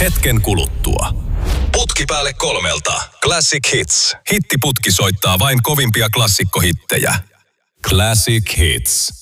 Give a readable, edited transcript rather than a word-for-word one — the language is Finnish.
hetken kuluttua. Putki päälle 3. Classic Hits. Hittiputki soittaa vain kovimpia klassikkohittejä. Classic Hits.